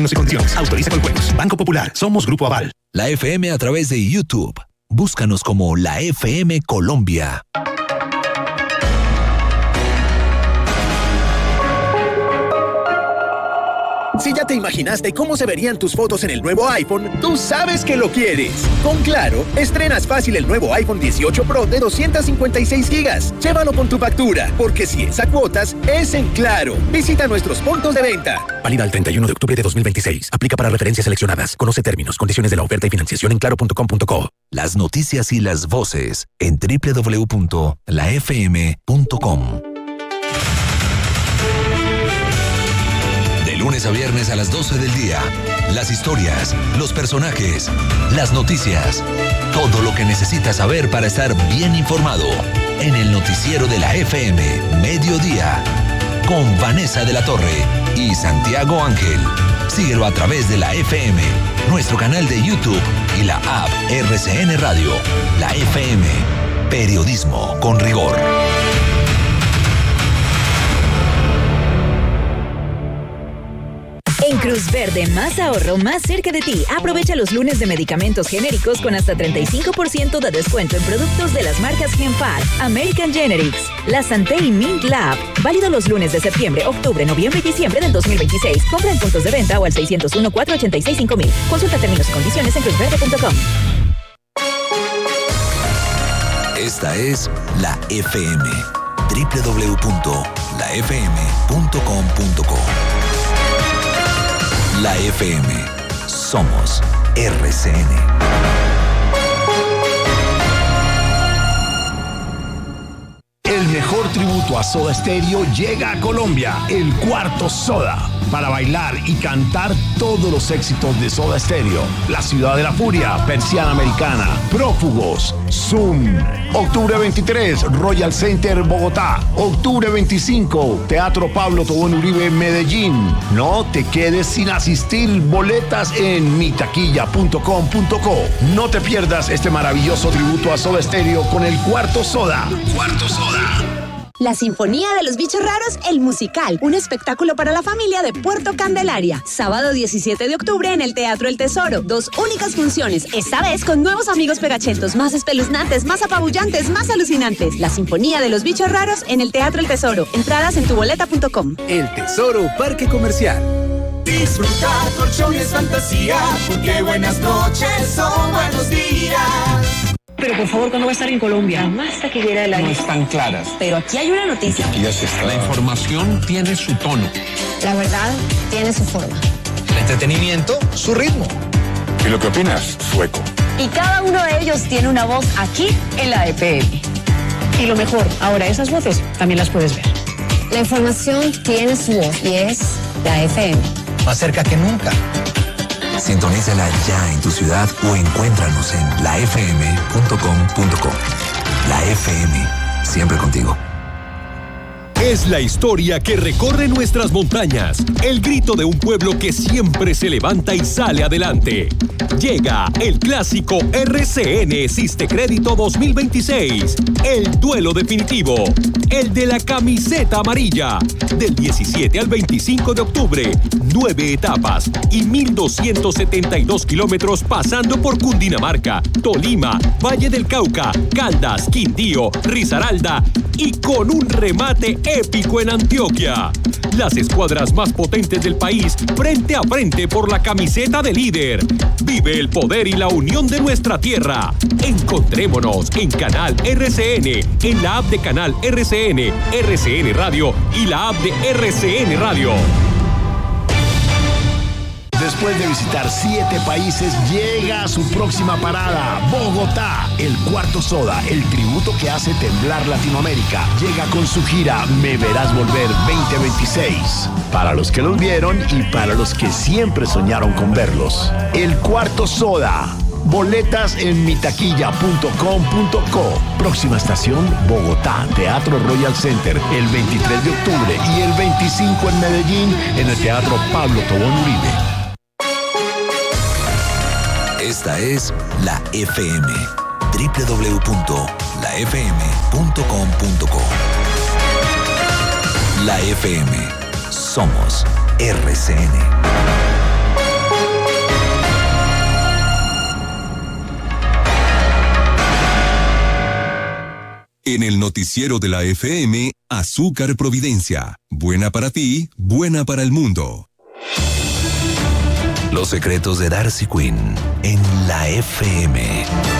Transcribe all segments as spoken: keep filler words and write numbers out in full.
Términos y condiciones. Autoriza con juegos. Banco Popular. Somos Grupo Aval. La F M a través de YouTube. Búscanos como la F M Colombia. Si ya te imaginaste cómo se verían tus fotos en el nuevo iPhone, tú sabes que lo quieres. Con Claro, estrenas fácil el nuevo iPhone dieciocho Pro de doscientos cincuenta y seis gigas. Llévalo con tu factura, porque si es a cuotas, es en Claro. Visita nuestros puntos de venta. Válida el treinta y uno de octubre de dos mil veintiséis. Aplica para referencias seleccionadas. Conoce términos, condiciones de la oferta y financiación en claro punto com punto co. Las noticias y las voces en doble u doble u doble u punto la f m punto com. Lunes a viernes a las doce del día. Las historias, los personajes, las noticias. Todo lo que necesitas saber para estar bien informado. En el noticiero de la F M, Mediodía. Con Vanessa de la Torre y Santiago Ángel. Síguelo a través de la F M, nuestro canal de YouTube y la app R C N Radio. La F M. Periodismo con rigor. En Cruz Verde, más ahorro, más cerca de ti. Aprovecha los lunes de medicamentos genéricos con hasta treinta y cinco por ciento de descuento en productos de las marcas Genpar, American Generics, La Santé y Mint Lab. Válido los lunes de septiembre, octubre, noviembre y diciembre del dos mil veintiséis. Compra en puntos de venta o al seis cero uno, cuatro ocho seis, cinco mil. Consulta términos y condiciones en cruz verde punto com. Esta es la F M. doble u doble u doble u punto la f m punto com punto co. La F M. Somos R C N. El mejor tributo a Soda Stereo llega a Colombia, el Cuarto Soda, para bailar y cantar todos los éxitos de Soda Stereo. La Ciudad de la Furia, Persiana Americana, Prófugos, Zoom. Octubre veintitrés, Royal Center, Bogotá. Octubre veinticinco, Teatro Pablo Tobón Uribe, Medellín. No te quedes sin asistir. Boletas en mi taquilla punto com punto co. No te pierdas este maravilloso tributo a Soda Stereo con el Cuarto Soda. Cuarto Soda. La Sinfonía de los Bichos Raros, el musical, un espectáculo para la familia de Puerto Candelaria. Sábado diecisiete de octubre en el Teatro El Tesoro. Dos únicas funciones, esta vez con nuevos amigos pegachentos, más espeluznantes, más apabullantes, más alucinantes. La Sinfonía de los Bichos Raros en el Teatro El Tesoro. Entradas en tu boleta punto com. El Tesoro Parque Comercial. Disfruta colchones fantasía, porque buenas noches son buenos días. Pero por favor, ¿cuándo va a estar en Colombia? La más taquillera del año. No están claras. Pero aquí hay una noticia. Aquí ya se está. La información tiene su tono. La verdad tiene su forma. El entretenimiento, su ritmo. ¿Y lo que opinas? Su eco. Y cada uno de ellos tiene una voz aquí en la F M. Y lo mejor, ahora esas voces también las puedes ver. La información tiene su voz y es la F M. Más cerca que nunca. Sintonízala ya en tu ciudad o encuéntranos en la f m punto com punto co. La F M, siempre contigo. Es la historia que recorre nuestras montañas, el grito de un pueblo que siempre se levanta y sale adelante. Llega el clásico R C N Siste Crédito dos mil veintiséis, el duelo definitivo, el de la camiseta amarilla, del diecisiete al veinticinco de octubre, nueve etapas y mil doscientos setenta y dos kilómetros pasando por Cundinamarca, Tolima, Valle del Cauca, Caldas, Quindío, Risaralda y con un remate épico en Antioquia. Las escuadras más potentes del país frente a frente por la camiseta de líder. Vive el poder y la unión de nuestra tierra. Encontrémonos en Canal R C N, en la app de Canal R C N, R C N Radio y la app de R C N Radio. Después de visitar siete países, llega a su próxima parada, Bogotá. El Cuarto Soda, el tributo que hace temblar Latinoamérica, llega con su gira Me Verás Volver veinte veintiséis. Para los que los vieron y para los que siempre soñaron con verlos. El Cuarto Soda. Boletas en mi taquilla punto com punto co. Próxima estación, Bogotá, Teatro Royal Center, el veintitrés de octubre y el veinticinco en Medellín, en el Teatro Pablo Tobón Uribe. Esta es la F M. doble u doble u doble u punto la f m punto com punto co. La F M. Somos R C N. En el noticiero de la F M, Azúcar Providencia. Buena para ti, buena para el mundo. Los secretos de Darcy Quinn en la F M.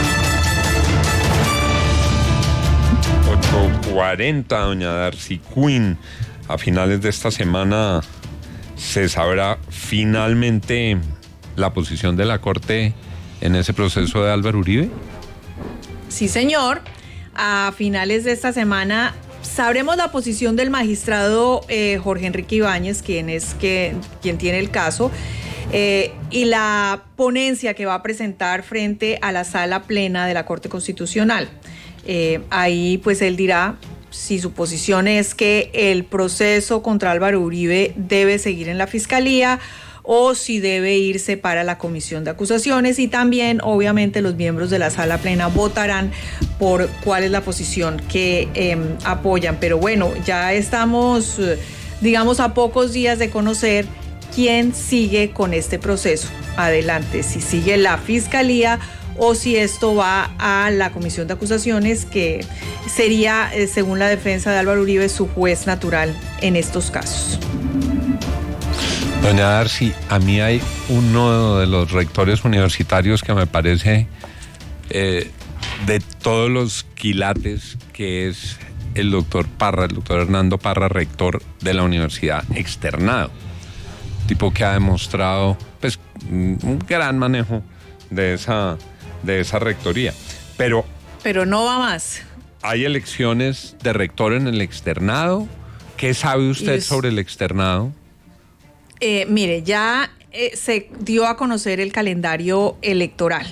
ocho cuarenta, doña Darcy Quinn. A finales de esta semana se sabrá finalmente la posición de la Corte en ese proceso de Álvaro Uribe. Sí, señor. A finales de esta semana sabremos la posición del magistrado eh, Jorge Enrique Ibáñez, quien es que, quien tiene el caso, eh, y la ponencia que va a presentar frente a la sala plena de la Corte Constitucional. Eh, ahí pues él dirá si su posición es que el proceso contra Álvaro Uribe debe seguir en la Fiscalía o si debe irse para la comisión de acusaciones, y también obviamente los miembros de la sala plena votarán por cuál es la posición que eh, apoyan. Pero bueno, ya estamos, digamos, a pocos días de conocer quién sigue con este proceso adelante, si sigue la Fiscalía o si esto va a la comisión de acusaciones, que sería, eh, según la defensa de Álvaro Uribe, su juez natural en estos casos. Doña Darcy, a mí hay uno de los rectores universitarios que me parece eh, de todos los quilates, que es el doctor Parra, el doctor Hernando Parra, rector de la Universidad Externado. Tipo que ha demostrado pues un gran manejo de esa, de esa rectoría. Pero, Pero no va más. ¿Hay elecciones de rector en el Externado? ¿Qué sabe usted es... sobre el Externado? Eh, mire, ya eh, se dio a conocer el calendario electoral.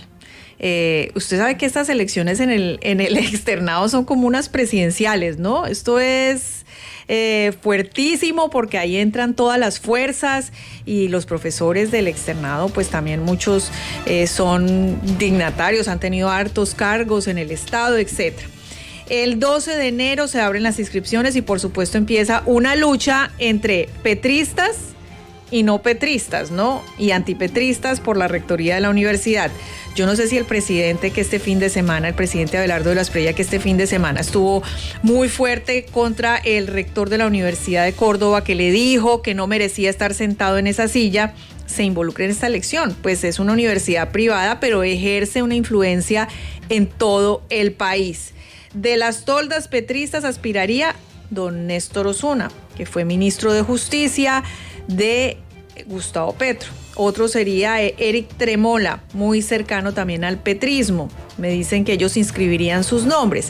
Eh, usted sabe que estas elecciones en el, en el Externado son como unas presidenciales, ¿no? Esto es eh, fuertísimo porque ahí entran todas las fuerzas, y los profesores del Externado, pues también muchos eh, son dignatarios, han tenido hartos cargos en el Estado, etcétera. El doce de enero se abren las inscripciones y por supuesto empieza una lucha entre petristas y no petristas, ¿no? Y antipetristas por la rectoría de la universidad. Yo no sé si el presidente que este fin de semana, el presidente Abelardo de la Espriella, que este fin de semana estuvo muy fuerte contra el rector de la Universidad de Córdoba, que le dijo que no merecía estar sentado en esa silla, se involucre en esta elección. Pues es una universidad privada, pero ejerce una influencia en todo el país. De las toldas petristas aspiraría don Néstor Osuna, que fue ministro de Justicia de Gustavo Petro. Otro sería Eric Tremola, muy cercano también al petrismo. Me dicen que ellos inscribirían sus nombres.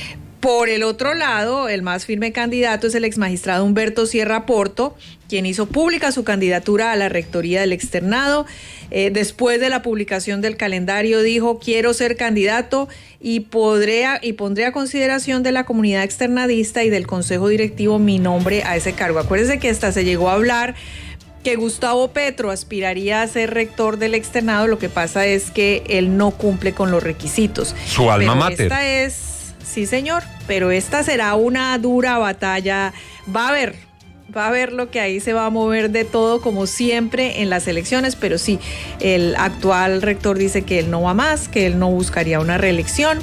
Por el otro lado, el más firme candidato es el exmagistrado Humberto Sierra Porto, quien hizo pública su candidatura a la rectoría del Externado. Eh, después de la publicación del calendario dijo: quiero ser candidato y, podré a, y pondré a consideración de la comunidad externadista y del consejo directivo mi nombre a ese cargo. Acuérdense que hasta se llegó a hablar que Gustavo Petro aspiraría a ser rector del Externado. Lo que pasa es que él no cumple con los requisitos. Su alma pero mater. Esta es, sí señor, pero esta será una dura batalla. Va a haber, va a haber lo que ahí se va a mover de todo, como siempre en las elecciones, pero sí, el actual rector dice que él no va más, que él no buscaría una reelección.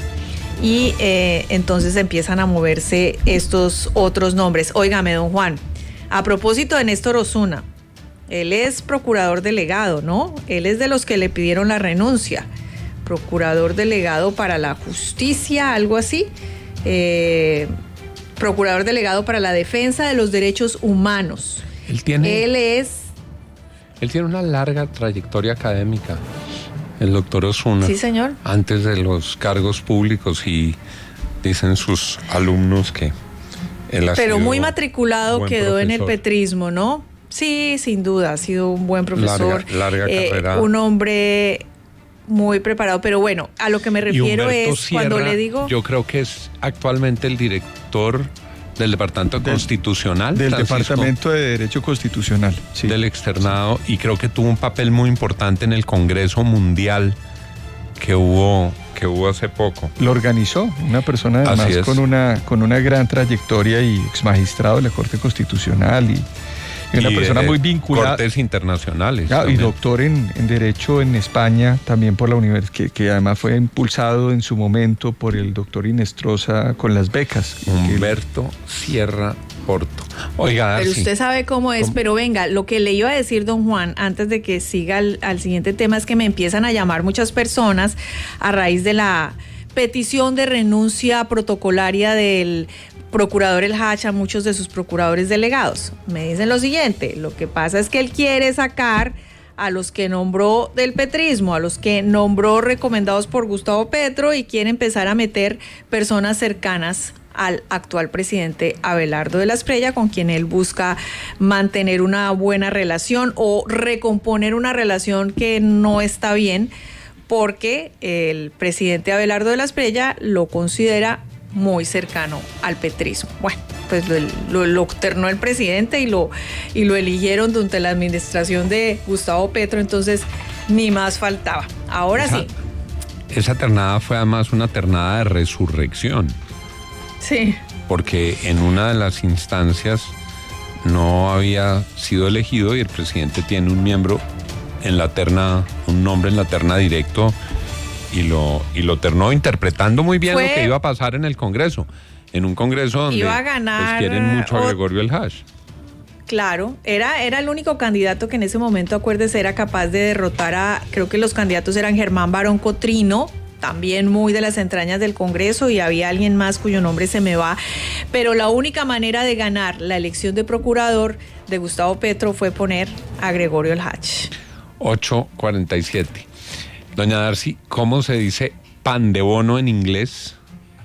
Y eh, entonces empiezan a moverse estos otros nombres. Óigame, don Juan, a propósito de Néstor Osuna, él es procurador delegado, ¿no? Él es de los que le pidieron la renuncia. Procurador delegado para la justicia, algo así. Eh, procurador delegado para la defensa de los derechos humanos. Él tiene, él es... Él tiene una larga trayectoria académica, el doctor Osuna. Sí, señor. Antes de los cargos públicos, y dicen sus alumnos que él ha Pero sido muy matriculado quedó profesor. En el petrismo, ¿no? Sí, sin duda, ha sido un buen profesor, larga, larga eh, carrera. Un hombre muy preparado, pero bueno, a lo que me refiero es Sierra, cuando le digo... Yo creo que es actualmente el director del Departamento del, Constitucional. Del Francisco, Departamento de Derecho Constitucional. Sí. Del Externado, y creo que tuvo un papel muy importante en el Congreso Mundial que hubo, que hubo hace poco. Lo organizó, una persona además con una, con una gran trayectoria y exmagistrado de la Corte Constitucional y... Y una y persona de muy vinculada. Cortes internacionales. Claro, y también. doctor en, en Derecho en España, también por la universidad, que, que además fue impulsado en su momento por el doctor Inestrosa con las becas. Humberto Sierra Porto. Oiga, Darcy. Pero usted sabe cómo es, ¿Cómo? pero venga, lo que le iba a decir, don Juan, antes de que siga al, al siguiente tema, es que me empiezan a llamar muchas personas a raíz de la petición de renuncia protocolaria del procurador El Hach a muchos de sus procuradores delegados. Me dicen lo siguiente: lo que pasa es que él quiere sacar a los que nombró del petrismo, a los que nombró recomendados por Gustavo Petro, y quiere empezar a meter personas cercanas al actual presidente Abelardo de la Espriella, con quien él busca mantener una buena relación o recomponer una relación que no está bien, porque el presidente Abelardo de la Espriella lo considera muy cercano al petrismo. Bueno, pues lo, lo, lo ternó el presidente y lo, y lo eligieron durante la administración de Gustavo Petro, entonces ni más faltaba. Ahora esa, sí. Esa ternada fue además una ternada de resurrección. Sí. Porque en una de las instancias no había sido elegido y el presidente tiene un miembro en la terna, un nombre en la terna directo, y lo, y lo ternó interpretando muy bien Fue, lo que iba a pasar en el Congreso. En un Congreso donde iba a ganar, pues, quieren mucho a Gregorio El Hach. Claro, era, era el único candidato que en ese momento, acuérdese, era capaz de derrotar a, creo que los candidatos eran Germán Barón Cotrino, también muy de las entrañas del Congreso, y había alguien más cuyo nombre se me va, pero la única manera de ganar la elección de procurador de Gustavo Petro fue poner a Gregorio El Hach. ocho cuarenta y siete. Doña Darcy, ¿cómo se dice pan de bono en inglés?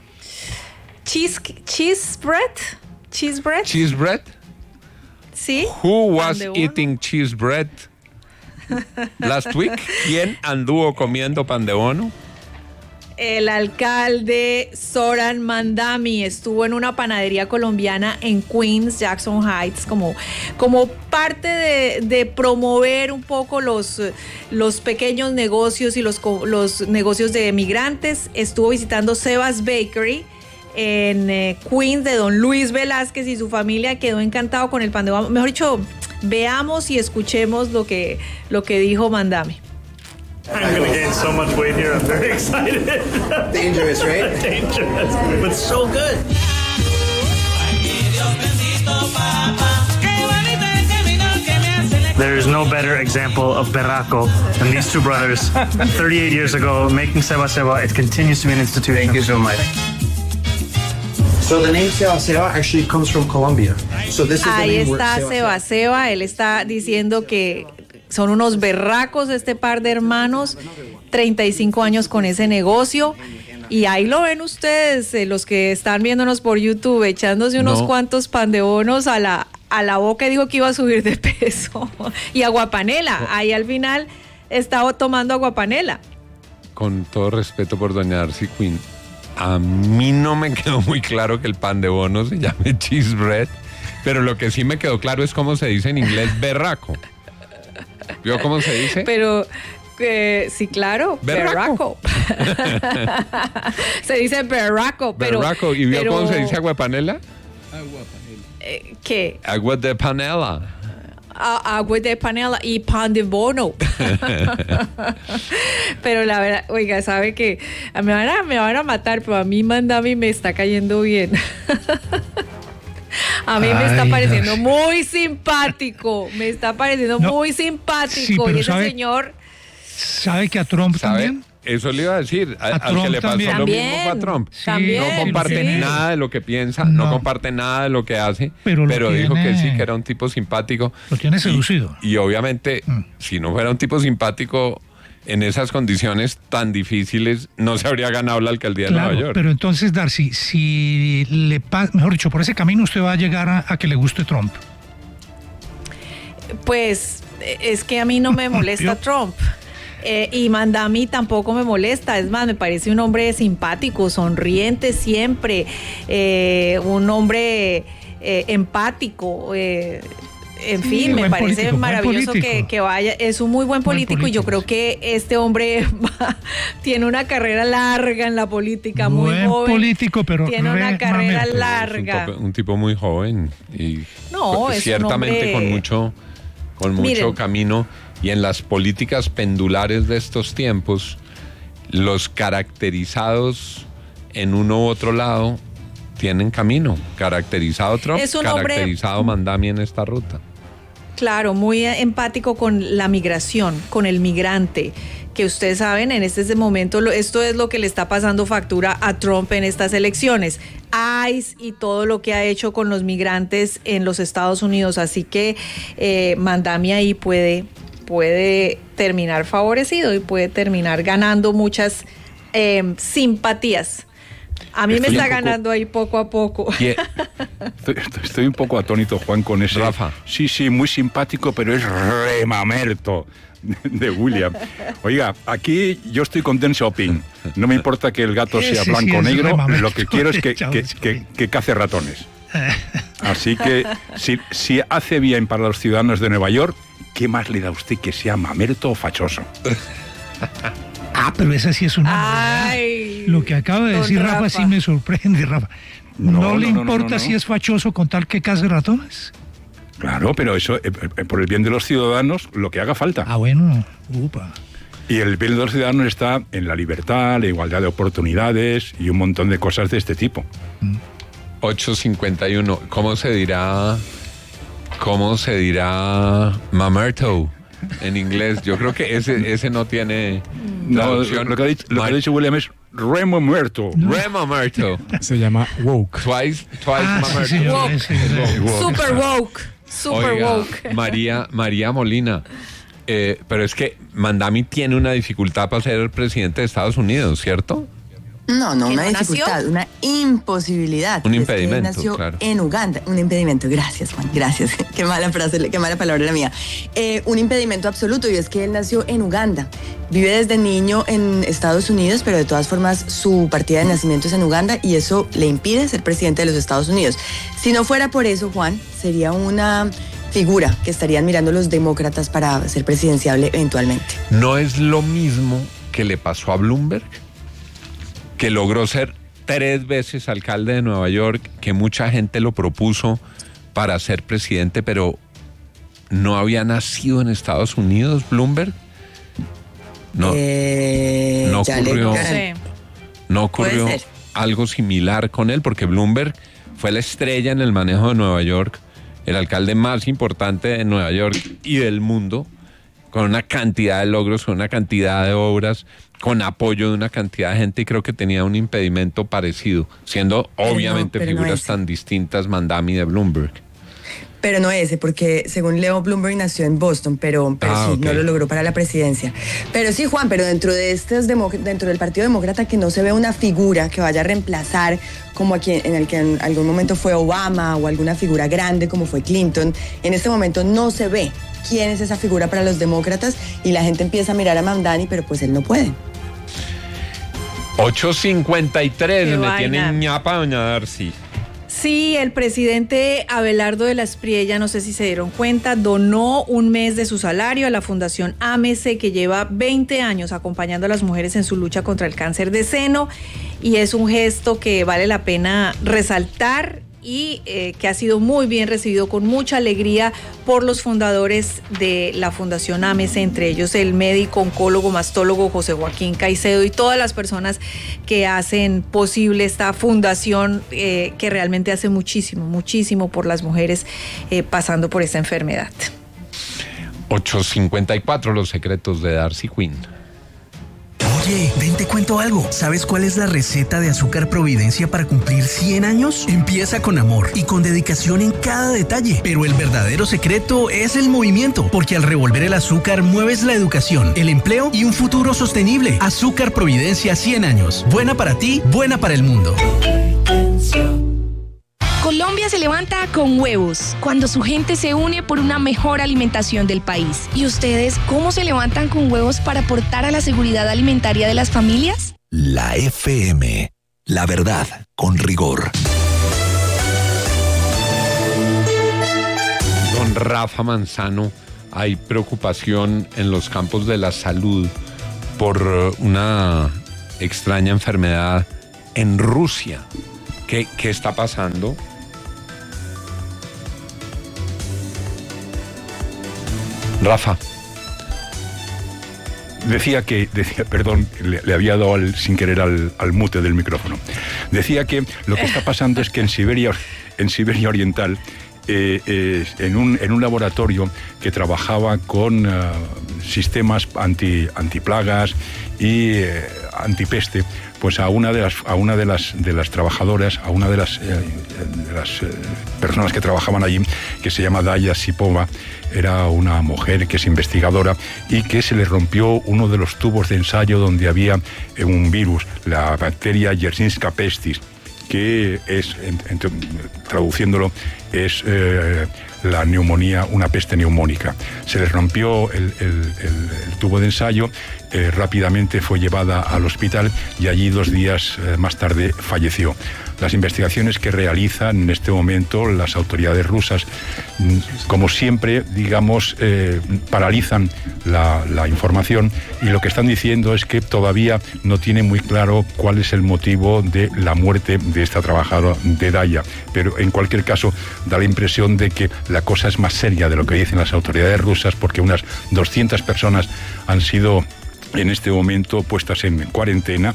Cheese, cheese bread, cheese bread. Cheese bread. Sí. Who was eating cheese bread last week? ¿Quién anduvo comiendo pan de bono? El alcalde Zoran Mandami estuvo en una panadería colombiana en Queens, Jackson Heights, como, como parte de, de promover un poco los, los pequeños negocios y los, los negocios de migrantes. Estuvo visitando Sebas Bakery en eh, Queens, de don Luis Velázquez y su familia. Quedó encantado con el pan de bono. Mejor dicho, veamos y escuchemos lo que, lo que dijo Mandami. I'm going to gain so much weight here. I'm very excited. Dangerous, right? Dangerous, but so good. There is no better example of berraco than these two brothers. thirty-eight years ago, making Seba Seba, it continues to be an institution. Thank you so much. So the name Seba Seba actually comes from Colombia. So this is the Ahí name está Seba Seba Seba. Él está diciendo que son unos berracos este par de hermanos, treinta y cinco años con ese negocio. Y ahí lo ven ustedes, eh, los que están viéndonos por YouTube, echándose unos no. cuantos pan de bonos a la, a la boca, y dijo que iba a subir de peso. Y aguapanela, no. ahí al final estaba tomando aguapanela. Con todo respeto por doña Darcy Quinn, a mí no me quedó muy claro que el pan de bono se llame cheese bread, pero lo que sí me quedó claro es cómo se dice en inglés berraco. ¿Vio cómo se dice? Pero, eh, sí, claro, berraco. Se dice berraco, pero... Berraco. ¿Y vio pero, cómo se dice aguapanela? Aguapanela. Eh, ¿Qué? Agua de panela. A, agua de panela y pan de bono. Pero la verdad, oiga, sabe que me van a, me van a matar, pero a mí Mandami me está cayendo bien. A mí Ay, me está pareciendo no. muy simpático, me está pareciendo no, muy simpático. Sí, y ese sabe, señor... ¿Sabe que a Trump ¿sabe? también? Eso le iba a decir, a, a al Trump que le pasó también. lo mismo fue a Trump. Sí, también, no comparte sí. nada de lo que piensa, no, no comparte nada de lo que hace, pero, pero tiene, dijo que sí, que era un tipo simpático. Lo tiene seducido. Y, y obviamente, mm. si no fuera un tipo simpático... en esas condiciones tan difíciles no se habría ganado la alcaldía claro, de Nueva York. Pero entonces, Darcy, si le pasa, mejor dicho, por ese camino usted va a llegar a, a que le guste Trump. Pues es que a mí no me molesta Trump. Eh, y Mandami tampoco me molesta, es más, me parece un hombre simpático, sonriente siempre, eh, un hombre eh, empático, eh, en Sí, fin, me buen parece político, buen maravilloso que, político. que vaya, es un muy buen político, Buen y yo creo que este hombre va- tiene una carrera larga en la política, muy Buen joven. político, pero tiene una re carrera mamerto. larga. Es un, tope- un tipo muy joven y No, co- es un ciertamente hombre- con mucho, con mucho Miren. camino. Y en las políticas pendulares de estos tiempos, los caracterizados en uno u otro lado tienen camino. Caracterizado Trump, Es un hombre- caracterizado Mandami en esta ruta. Claro, muy empático con la migración, con el migrante, que ustedes saben, en este momento lo- esto es lo que le está pasando factura a Trump en estas elecciones. ICE y todo lo que ha hecho con los migrantes en los Estados Unidos, así que eh, Mandami ahí puede, puede terminar favorecido y puede terminar ganando muchas eh, simpatías. A mí Estoy me está un poco- ganando ahí poco a poco. Estoy, estoy- estoy un poco atónito, Juan, con ese... Rafa. Sí, sí, muy simpático, pero es re mamerto de William. Oiga, aquí yo estoy con Deng Xiaoping. No me importa que el gato Ese sea sí blanco o es re negro, mamerto. lo que quiero es que, Chao, que, que, que cace ratones. Así que si, si hace bien para los ciudadanos de Nueva York, ¿qué más le da a usted que sea mamerto o fachoso? Ah, pero esa sí es una... Ay, Lo que acaba de don decir Rafa, Rafa. sí me sorprende, Rafa. ¿No, No, le no, no, importa no, no. si es fachoso con tal que case ratones? Claro, pero eso, eh, eh, por el bien de los ciudadanos, lo que haga falta. Ah, bueno, upa. Y el bien de los ciudadanos está en la libertad, la igualdad de oportunidades y un montón de cosas de este tipo. ocho cincuenta y uno. ¿Cómo se dirá? ¿Cómo se dirá mamerto en inglés? Yo creo que ese, ese no tiene No, traducción. lo que ha dicho, lo que ha dicho William es remo muerto. Re mamerto. Se llama woke. Twice, twice Ah, sí, mamerto. señor, Woke. ese es- Woke. Super woke, super Oiga, woke. María, María Molina. Eh, pero es que Mandami tiene una dificultad para ser el presidente de Estados Unidos, ¿cierto? No, no, ¿Que una no nació? dificultad, una imposibilidad. Un Es que él impedimento, nació claro. en Uganda, un impedimento. Gracias, Juan, gracias. Qué mala frase, qué mala palabra la mía. Eh, un impedimento absoluto, y es que él nació en Uganda. Vive desde niño en Estados Unidos, pero de todas formas su partida de nacimiento es en Uganda y eso le impide ser presidente de los Estados Unidos. Si no fuera por eso, Juan, sería una figura que estarían mirando los demócratas para ser presidenciable eventualmente. ¿No es lo mismo que le pasó a Bloomberg? Que logró ser tres veces alcalde de Nueva York, que mucha gente lo propuso para ser presidente, pero no había nacido en Estados Unidos, Bloomberg. No, Eh, no ya le ocurrió, ganan. no ocurrió Puede ser. algo similar con él, porque Bloomberg fue la estrella en el manejo de Nueva York, el alcalde más importante de Nueva York y del mundo, con una cantidad de logros, con una cantidad de obras, con apoyo de una cantidad de gente, y creo que tenía un impedimento parecido, siendo Pero no, obviamente pero no figuras ese. tan distintas Mandami de Bloomberg. Pero no ese, porque según Leo, Bloomberg nació en Boston, pero, pero Ah, sí, ok. no lo logró para la presidencia. Pero sí, Juan, pero dentro de estos democ- dentro del Partido Demócrata, que no se ve una figura que vaya a reemplazar como a quien, en el que en algún momento fue Obama o alguna figura grande como fue Clinton, en este momento no se ve quién es esa figura para los demócratas y la gente empieza a mirar a Mamdani, pero pues él no puede. ocho cincuenta y tres, Qué me vaina. tienen ñapa, doña Darcy. Sí, el presidente Abelardo de la Espriella, no sé si se dieron cuenta, donó un mes de su salario a la Fundación Ámese, que lleva veinte años acompañando a las mujeres en su lucha contra el cáncer de seno, y es un gesto que vale la pena resaltar y eh, que ha sido muy bien recibido con mucha alegría por los fundadores de la Fundación Ámese, entre ellos el médico oncólogo mastólogo José Joaquín Caicedo y todas las personas que hacen posible esta fundación eh, que realmente hace muchísimo, muchísimo por las mujeres eh, pasando por esta enfermedad. ocho cincuenta y cuatro, los secretos de Darcy Quinn. Oye, ven te cuento algo. ¿Sabes cuál es la receta de Azúcar Providencia para cumplir cien años? Empieza con amor y con dedicación en cada detalle. Pero el verdadero secreto es el movimiento, porque al revolver el azúcar mueves la educación, el empleo y un futuro sostenible. Azúcar Providencia cien años. Buena para ti, buena para el mundo. Colombia se levanta con huevos, cuando su gente se une por una mejor alimentación del país. ¿Y ustedes cómo se levantan con huevos para aportar a la seguridad alimentaria de las familias? La F M. La verdad con rigor. Don Rafa Manzano, hay preocupación en los campos de la salud por una extraña enfermedad en Rusia. ¿Qué, qué está pasando? Rafa. Decía que, decía, perdón, le, le había dado al, sin querer al, al mute del micrófono. Decía que lo que está pasando es que en Siberia, en Siberia Oriental, eh, eh, en, un, en un laboratorio que trabajaba con uh, sistemas anti, antiplagas y eh, antipeste, pues a una de las a una de las de las trabajadoras, a una de las, eh, de las eh, personas que trabajaban allí, que se llama Daya Sipova, era una mujer que es investigadora y que se le rompió uno de los tubos de ensayo donde había eh, un virus, la bacteria Yersinia pestis, que es, en, en, traduciéndolo, es eh, la neumonía, una peste neumónica. Se le rompió el, el, el, el tubo de ensayo, eh, rápidamente fue llevada al hospital y allí dos días eh, más tarde falleció. Las investigaciones que realizan en este momento las autoridades rusas, como siempre, digamos, eh, paralizan la, la información, y lo que están diciendo es que todavía no tienen muy claro cuál es el motivo de la muerte de esta trabajadora, de Daya. Pero en cualquier caso da la impresión de que la cosa es más seria de lo que dicen las autoridades rusas, porque unas doscientas personas han sido en este momento puestas en cuarentena,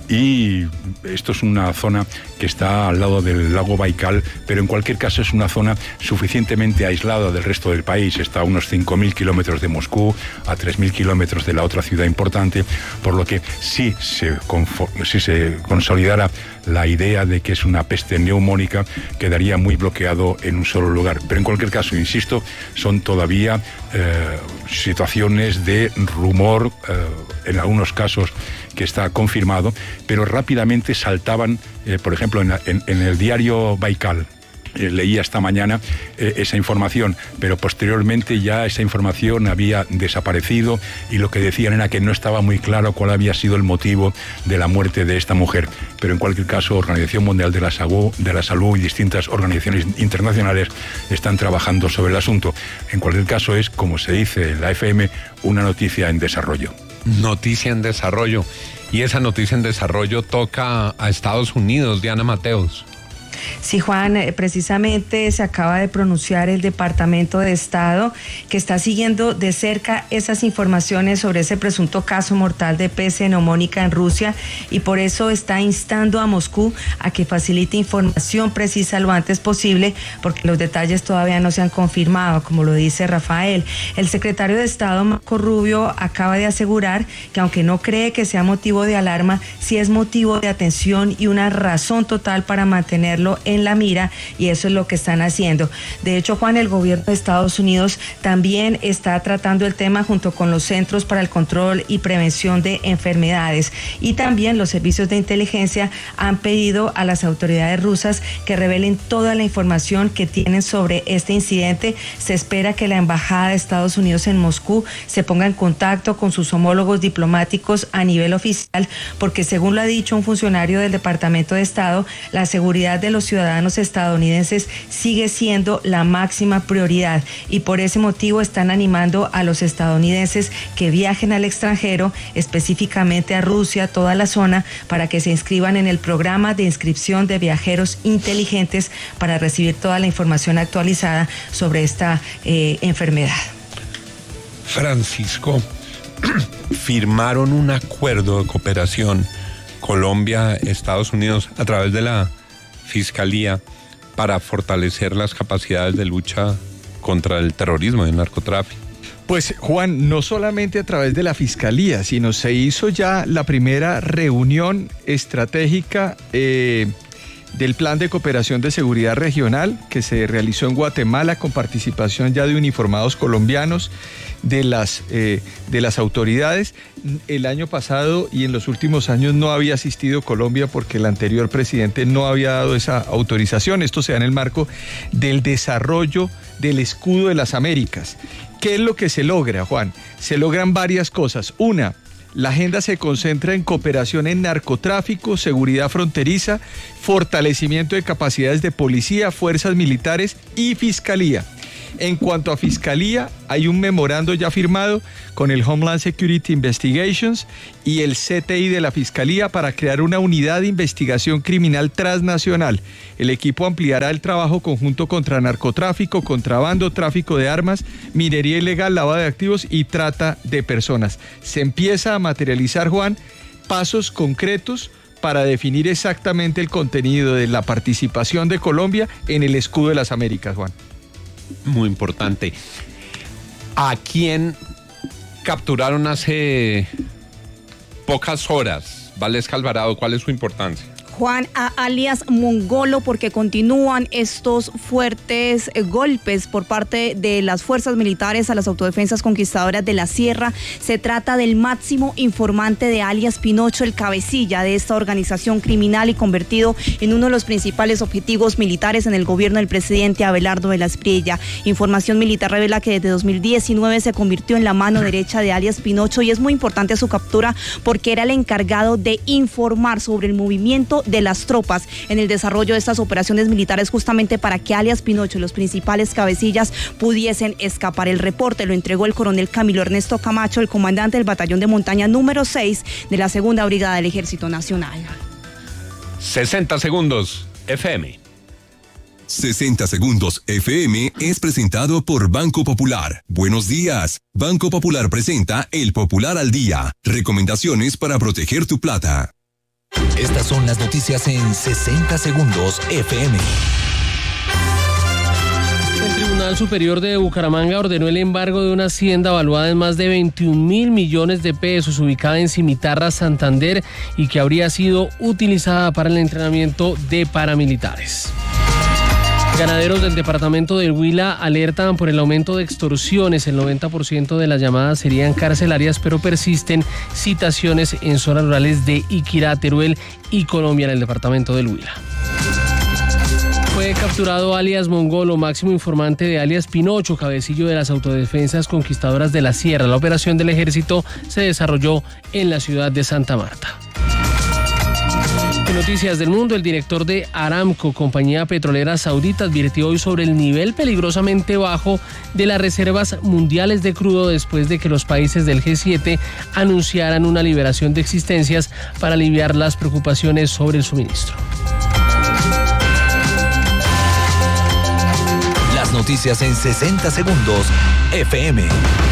y esto es una zona que está al lado del lago Baikal, pero en cualquier caso es una zona suficientemente aislada del resto del país. Está a unos cinco mil kilómetros de Moscú, a tres mil kilómetros de la otra ciudad importante, por lo que si se, si se consolidara la idea de que es una peste neumónica, quedaría muy bloqueado en un solo lugar. Pero en cualquier caso, insisto, son todavía eh, situaciones de rumor, eh, en algunos casos que está confirmado, pero rápidamente saltaban, eh, por ejemplo, en, en, en el diario Baikal, Eh, leía esta mañana eh, esa información, pero posteriormente ya esa información había desaparecido, y lo que decían era que no estaba muy claro cuál había sido el motivo de la muerte de esta mujer. Pero en cualquier caso, Organización Mundial de la Salud, de la Salud y distintas organizaciones internacionales están trabajando sobre el asunto. En cualquier caso, es, como se dice en la F M, una noticia en desarrollo. Noticia en desarrollo. Y esa noticia en desarrollo toca a Estados Unidos. Diana Mateos. Sí, Juan, precisamente se acaba de pronunciar el Departamento de Estado, que está siguiendo de cerca esas informaciones sobre ese presunto caso mortal de peste neumónica en Rusia, y por eso está instando a Moscú a que facilite información precisa lo antes posible, porque los detalles todavía no se han confirmado, como lo dice Rafael. El secretario de Estado, Marco Rubio, acaba de asegurar que, aunque no cree que sea motivo de alarma, sí es motivo de atención y una razón total para mantenerlo en la mira, y eso es lo que están haciendo. De hecho, Juan, el gobierno de Estados Unidos también está tratando el tema junto con los Centros para el Control y Prevención de Enfermedades, y también los servicios de inteligencia han pedido a las autoridades rusas que revelen toda la información que tienen sobre este incidente. Se espera que la Embajada de Estados Unidos en Moscú se ponga en contacto con sus homólogos diplomáticos a nivel oficial, porque, según lo ha dicho un funcionario del Departamento de Estado, la seguridad de los ciudadanos estadounidenses sigue siendo la máxima prioridad, y por ese motivo están animando a los estadounidenses que viajen al extranjero, específicamente a Rusia, toda la zona, para que se inscriban en el programa de inscripción de viajeros inteligentes para recibir toda la información actualizada sobre esta eh, enfermedad. Francisco, firmaron un acuerdo de cooperación Colombia, Estados Unidos, a través de la Fiscalía, para fortalecer las capacidades de lucha contra el terrorismo y el narcotráfico. Pues, Juan, no solamente a través de la Fiscalía, sino se hizo ya la primera reunión estratégica eh, del Plan de Cooperación de Seguridad Regional, que se realizó en Guatemala con participación ya de uniformados colombianos, de las, eh, de las autoridades. El año pasado y en los últimos años no había asistido Colombia porque el anterior presidente no había dado esa autorización. Esto se da en el marco del desarrollo del Escudo de las Américas. ¿Qué es lo que se logra, Juan? Se logran varias cosas. Una, La agenda se concentra en cooperación en narcotráfico, seguridad fronteriza, fortalecimiento de capacidades de policía, fuerzas militares y fiscalía. En cuanto a fiscalía, hay un memorando ya firmado con el Homeland Security Investigations y el C T I de la Fiscalía para crear una unidad de investigación criminal transnacional. El equipo ampliará el trabajo conjunto contra narcotráfico, contrabando, tráfico de armas, minería ilegal, lavado de activos y trata de personas. Se empieza a materializar, Juan, pasos concretos para definir exactamente el contenido de la participación de Colombia en el Escudo de las Américas, Juan. Muy importante. ¿A quién capturaron hace pocas horas? Valesca Alvarado, ¿cuál es su importancia? Juan, a alias Mongolo, porque continúan estos fuertes eh, golpes por parte de las fuerzas militares a las autodefensas conquistadoras de la Sierra. Se trata del máximo informante de alias Pinocho, el cabecilla de esta organización criminal y convertido en uno de los principales objetivos militares en el gobierno del presidente Abelardo de la Espriella. Información militar revela que desde dos mil diecinueve se convirtió en la mano derecha de alias Pinocho y es muy importante su captura porque era el encargado de informar sobre el movimiento de las tropas en el desarrollo de estas operaciones militares, justamente para que alias Pinocho y los principales cabecillas pudiesen escapar. El reporte lo entregó el coronel Camilo Ernesto Camacho, el comandante del batallón de montaña número seis de la segunda brigada del Ejército Nacional. sesenta segundos F M. sesenta segundos F M es presentado por Banco Popular. Buenos días. Banco Popular presenta El Popular al Día. Recomendaciones para proteger tu plata. Estas son las noticias en sesenta segundos F M. El Tribunal Superior de Bucaramanga ordenó el embargo de una hacienda valuada en más de veintiún mil millones de pesos, ubicada en Cimitarra, Santander, y que habría sido utilizada para el entrenamiento de paramilitares. Ganaderos del departamento del Huila alertan por el aumento de extorsiones. El noventa por ciento de las llamadas serían carcelarias, pero persisten citaciones en zonas rurales de Iquirá, Teruel y Colombia, en el departamento del Huila. Fue capturado alias Mongolo, máximo informante de alias Pinocho, cabecillo de las autodefensas conquistadoras de la Sierra. La operación del ejército se desarrolló en la ciudad de Santa Marta. En noticias del mundo, el director de Aramco, compañía petrolera saudita, advirtió hoy sobre el nivel peligrosamente bajo de las reservas mundiales de crudo después de que los países del G siete anunciaran una liberación de existencias para aliviar las preocupaciones sobre el suministro. Las noticias en sesenta segundos F M.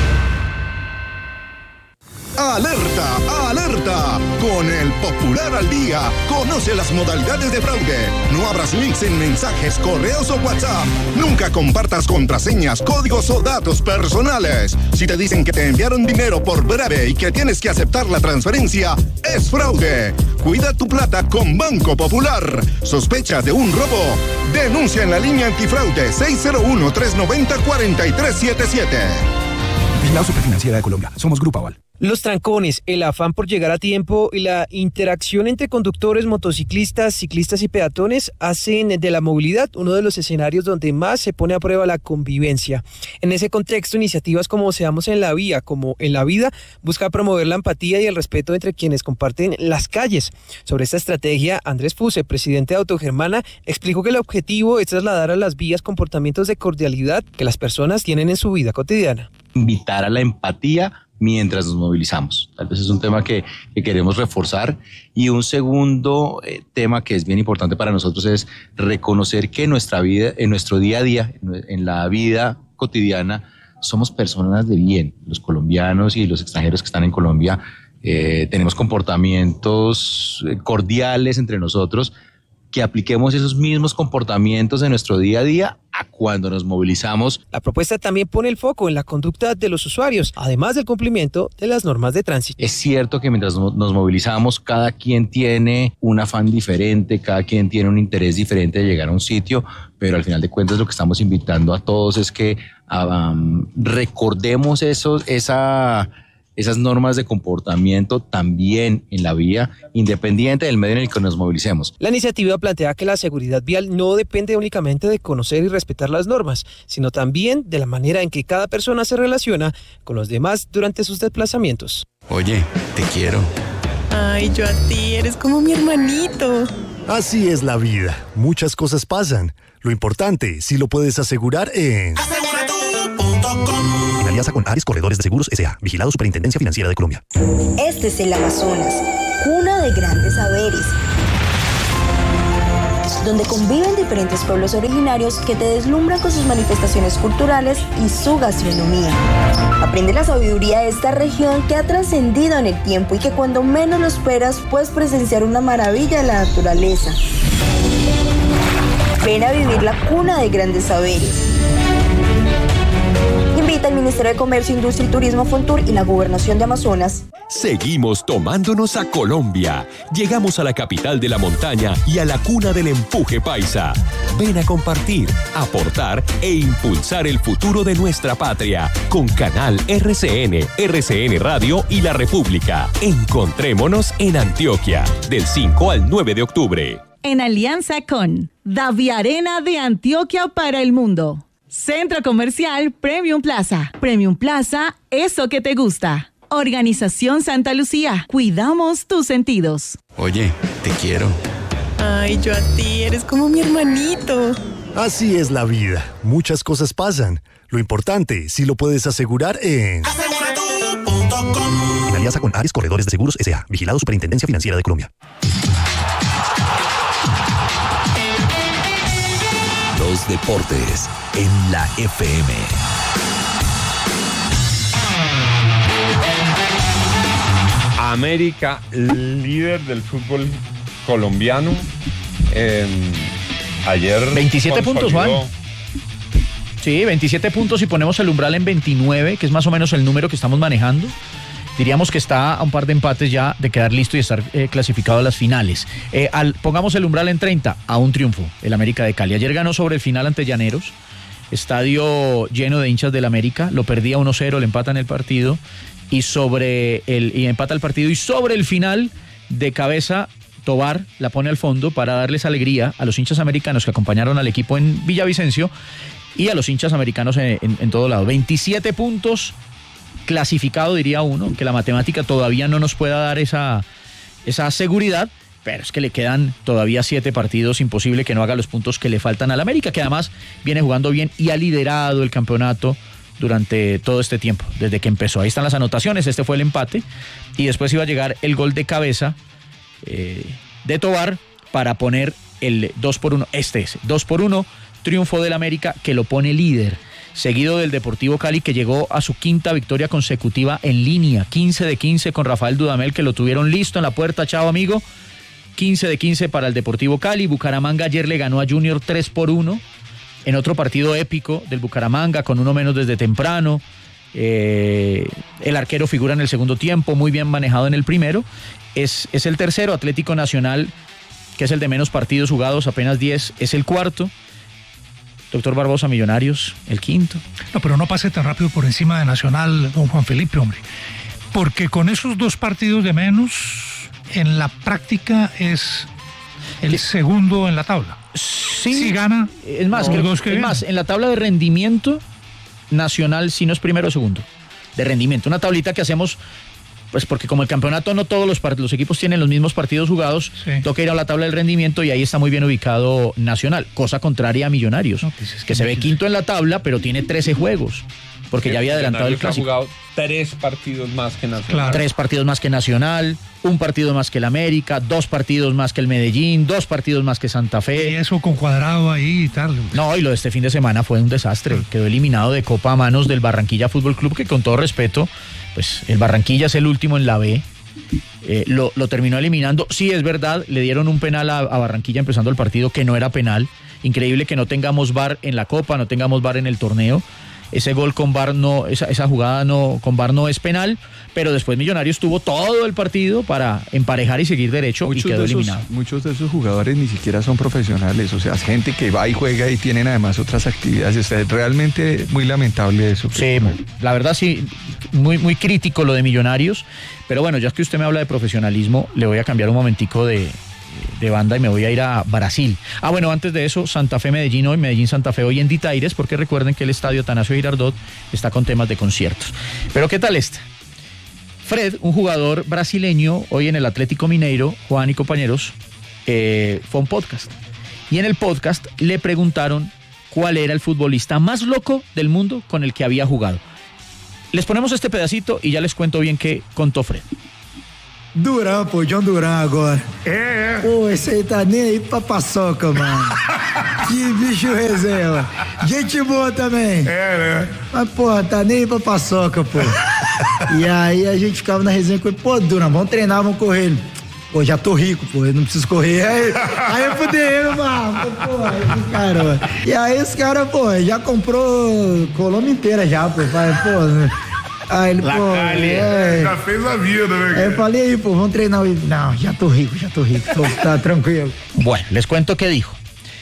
¡Alerta! ¡Alerta! Con el Popular al Día, conoce las modalidades de fraude. No abras links en mensajes, correos o WhatsApp. Nunca compartas contraseñas, códigos o datos personales. Si te dicen que te enviaron dinero por breve y que tienes que aceptar la transferencia, es fraude. Cuida tu plata con Banco Popular. ¿Sospecha de un robo? Denuncia en la línea antifraude seis cero uno, tres nueve cero, cuatro tres siete siete. Vigilado Superfinanciera de Colombia. Somos Grupo Aval. Los trancones, el afán por llegar a tiempo y la interacción entre conductores, motociclistas, ciclistas y peatones hacen de la movilidad uno de los escenarios donde más se pone a prueba la convivencia. En ese contexto, iniciativas como Seamos en la Vía, como En la Vida, busca promover la empatía y el respeto entre quienes comparten las calles. Sobre esta estrategia, Andrés Fuse, presidente de Autogermana, explicó que el objetivo es trasladar a las vías comportamientos de cordialidad que las personas tienen en su vida cotidiana. Invitar a la empatía mientras nos movilizamos. Tal vez es un tema que, que queremos reforzar. Y un segundo eh, tema que es bien importante para nosotros es reconocer que en nuestra vida, en nuestro día a día, en, en la vida cotidiana, somos personas de bien. Los colombianos y los extranjeros que están en Colombia eh, tenemos comportamientos cordiales entre nosotros, que apliquemos esos mismos comportamientos en nuestro día a día a cuando nos movilizamos. La propuesta también pone el foco en la conducta de los usuarios, además del cumplimiento de las normas de tránsito. Es cierto que mientras nos movilizamos, cada quien tiene un afán diferente, cada quien tiene un interés diferente de llegar a un sitio, pero al final de cuentas lo que estamos invitando a todos es que um, recordemos esos, esa... esas normas de comportamiento también en la vía, independiente del medio en el que nos movilicemos. La iniciativa plantea que la seguridad vial no depende únicamente de conocer y respetar las normas, sino también de la manera en que cada persona se relaciona con los demás durante sus desplazamientos. Oye, te quiero. Ay, yo a ti, eres como mi hermanito. Así es la vida. Muchas cosas pasan. Lo importante, si lo puedes asegurar en... asegura tú punto com. En alianza con Ares Corredores de Seguros S A. Vigilado Superintendencia Financiera de Colombia. Este es el Amazonas, cuna de grandes saberes, donde conviven diferentes pueblos originarios que te deslumbran con sus manifestaciones culturales y su gastronomía. Aprende la sabiduría de esta región que ha trascendido en el tiempo y que cuando menos lo esperas puedes presenciar una maravilla de la naturaleza. Ven a vivir la cuna de grandes saberes. Invita al Ministerio de Comercio, Industria y Turismo, Fontur y la Gobernación de Amazonas. Seguimos tomándonos a Colombia. Llegamos a la capital de la montaña y a la cuna del empuje paisa. Ven a compartir, aportar e impulsar el futuro de nuestra patria con Canal R C N, R C N Radio y La República. Encontrémonos en Antioquia, del cinco al nueve de octubre. En alianza con Daviarena de Antioquia para el mundo. Centro Comercial Premium Plaza. Premium Plaza, eso que te gusta. Organización Santa Lucía. Cuidamos tus sentidos. Oye, te quiero. Ay, yo a ti, eres como mi hermanito. Así es la vida. Muchas cosas pasan. Lo importante, si lo puedes asegurar en... asegura tú punto com. En alianza con Ares Corredores de Seguros S A. Vigilado Superintendencia Financiera de Colombia. Los deportes en la F M. América, líder del fútbol colombiano. Eh, ayer veintisiete puntos, Juan. Sí, veintisiete puntos y ponemos el umbral en veintinueve, que es más o menos el número que estamos manejando. Diríamos que está a un par de empates ya de quedar listo y estar eh, clasificado a las finales. Eh, al, pongamos el umbral en treinta, a un triunfo, el América de Cali. Ayer ganó sobre el final ante Llaneros, estadio lleno de hinchas del América, lo perdía uno cero, le empatan el partido y sobre el y empata el partido y sobre el final de cabeza Tobar la pone al fondo para darles alegría a los hinchas americanos que acompañaron al equipo en Villavicencio y a los hinchas americanos en, en, en todo lado. veintisiete puntos. Clasificado, diría uno, que la matemática todavía no nos pueda dar esa, esa seguridad, pero es que le quedan todavía siete partidos, imposible que no haga los puntos que le faltan al América, que además viene jugando bien y ha liderado el campeonato durante todo este tiempo, desde que empezó. Ahí están las anotaciones, este fue el empate, y después iba a llegar el gol de cabeza eh, de Tobar para poner el dos por uno, este es, dos por uno, triunfo del América que lo pone líder, seguido del Deportivo Cali, que llegó a su quinta victoria consecutiva en línea, quince de quince con Rafael Dudamel, que lo tuvieron listo en la puerta, chao amigo, quince de quince para el Deportivo Cali. Bucaramanga ayer le ganó a Junior tres por uno, en otro partido épico del Bucaramanga, con uno menos desde temprano, eh, el arquero figura en el segundo tiempo, muy bien manejado en el primero, es, es el tercero. Atlético Nacional, que es el de menos partidos jugados, apenas diez, es el cuarto. Doctor Barbosa, Millonarios, el quinto. No, pero no pase tan rápido por encima de Nacional, don Juan Felipe, hombre. Porque con esos dos partidos de menos, en la práctica es el segundo en la tabla. Sí. Si gana, es más, que, dos que es más, en la tabla de rendimiento, Nacional sí no es primero o segundo. De rendimiento. Una tablita que hacemos, pues porque como el campeonato no todos los, los equipos tienen los mismos partidos jugados, sí. Toca ir a la tabla del rendimiento y ahí está muy bien ubicado Nacional, cosa contraria a Millonarios, no, pues es que, que se ve quinto en la tabla, pero tiene trece juegos, porque sí, ya había adelantado el clásico. Ha jugado tres partidos más que Nacional. Claro. Tres partidos más que Nacional, un partido más que el América, dos partidos más que el Medellín, dos partidos más que Santa Fe. Y eso con Cuadrado ahí y tal. No, y lo de este fin de semana fue un desastre, quedó eliminado de Copa a manos del Barranquilla Fútbol Club, que con todo respeto, pues el Barranquilla es el último en la B, eh, lo, lo terminó eliminando. Sí, es verdad, le dieron un penal a, a Barranquilla empezando el partido que no era penal. Increíble que no tengamos V A R en la Copa, no tengamos V A R en el torneo. Ese gol con V A R no, esa, esa jugada no, con V A R no es penal, pero después Millonarios tuvo todo el partido para emparejar y seguir derecho muchos y quedó esos, eliminado. Muchos de esos jugadores ni siquiera son profesionales, o sea, es gente que va y juega y tienen además otras actividades. O sea, es realmente muy lamentable eso. Sí, la verdad sí, muy, muy crítico lo de Millonarios, pero bueno, ya que usted me habla de profesionalismo, le voy a cambiar un momentico de... de banda y me voy a ir a Brasil. Ah, bueno, antes de eso, Santa Fe Medellín hoy, Medellín Santa Fe hoy en Ditaires, porque recuerden que el estadio Atanasio Girardot está con temas de conciertos. Pero ¿qué tal esta? Fred, un jugador brasileño, hoy en el Atlético Mineiro, Juan y compañeros, eh, fue un podcast. Y en el podcast le preguntaron cuál era el futbolista más loco del mundo con el que había jugado. Les ponemos este pedacito y ya les cuento bien qué contó Fred. Duran, pô, John Duran agora. É, é. Pô, esse aí tá nem aí pra paçoca, mano. Que bicho resenha, gente boa também. É, né? Mas, pô, tá nem aí pra paçoca, pô. E aí a gente ficava na resenha com ele, pô, Duran, vamos treinar, vamos correr. Pô, já tô rico, pô, eu não preciso correr. Aí, aí eu fudei, mano, pô, aí, caramba. E aí esse cara, pô, já comprou Colômbia inteira já, pô, pô... Aí ele, pô, é, já fez a vida, né? Aí eu falei aí, pô, vamos treinar. Não, ya tô rico, ya tô rico, tô, tá tranquilo. Bueno, les cuento qué dijo.